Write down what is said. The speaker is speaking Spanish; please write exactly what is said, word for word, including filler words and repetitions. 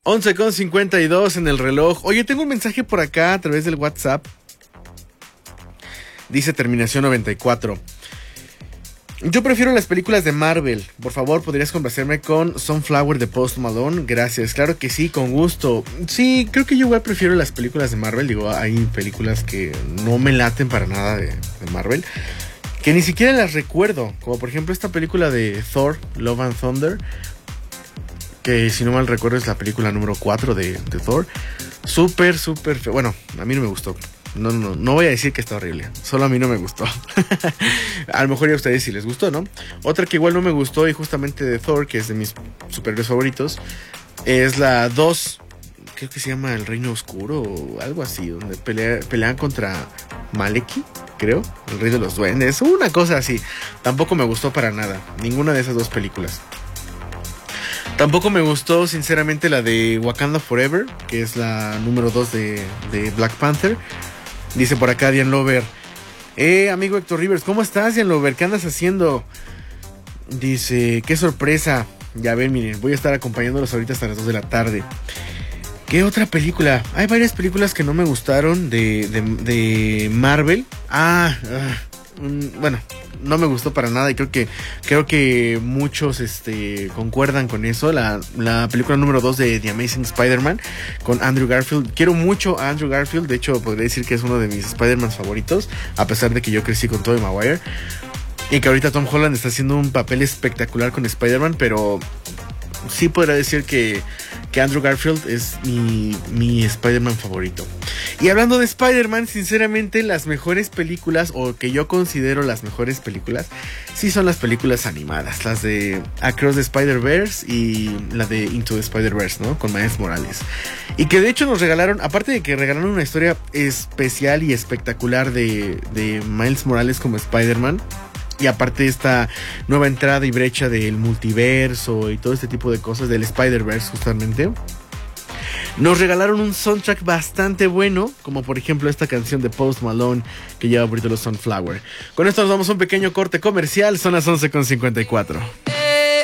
once con cincuenta y dos en el reloj. Oye, tengo un mensaje por acá a través del WhatsApp. Dice terminación noventa y cuatro. Yo prefiero las películas de Marvel. Por favor, ¿podrías complacerme con Sunflower de Post Malone? Gracias, claro que sí, con gusto. Sí, creo que yo igual prefiero las películas de Marvel. Digo, hay películas que no me laten para nada de, de Marvel, que ni siquiera las recuerdo. Como por ejemplo esta película de Thor, Love and Thunder, que si no mal recuerdo es la película número cuatro de, de Thor. Súper, súper feo. Bueno, a mí no me gustó. No, no, no voy a decir que está horrible. Solo a mí no me gustó. A lo mejor ya a ustedes sí les gustó, ¿no? Otra que igual no me gustó, y justamente de Thor, que es de mis superhéroes favoritos, es la dos. Creo que se llama El Reino Oscuro o algo así, donde pelea, pelean contra Maleki, creo, el rey de los duendes, una cosa así. Tampoco me gustó para nada, ninguna de esas dos películas. Tampoco me gustó, sinceramente, la de Wakanda Forever, que es la número dos de, de Black Panther. Dice por acá Diane Lover: Eh, amigo Héctor Rivers, ¿cómo estás, Diane Lover? ¿Qué andas haciendo? Dice, qué sorpresa. Ya ven, miren, voy a estar acompañándolos ahorita hasta las dos de la tarde. ¿Qué otra película? Hay varias películas que no me gustaron de, de, de Marvel. Ah, uh, um, bueno, no me gustó para nada y creo que creo que muchos este, concuerdan con eso. La, la película número dos de The Amazing Spider-Man con Andrew Garfield. Quiero mucho a Andrew Garfield. De hecho, podría decir que es uno de mis Spider-Man favoritos, a pesar de que yo crecí con Tobey Maguire. Y que ahorita Tom Holland está haciendo un papel espectacular con Spider-Man, pero sí podría decir que, que Andrew Garfield es mi, mi Spider-Man favorito. Y hablando de Spider-Man, sinceramente las mejores películas, o que yo considero las mejores películas, sí son las películas animadas. Las de Across the Spider-Verse y la de Into the Spider-Verse, ¿no? Con Miles Morales. Y que de hecho nos regalaron, aparte de que regalaron una historia especial y espectacular de, de Miles Morales como Spider-Man, y aparte esta nueva entrada y brecha del multiverso y todo este tipo de cosas del Spider-Verse justamente, nos regalaron un soundtrack bastante bueno, como por ejemplo esta canción de Post Malone que lleva por título Sunflower. Con esto nos damos un pequeño corte comercial, son las once con cincuenta y cuatro.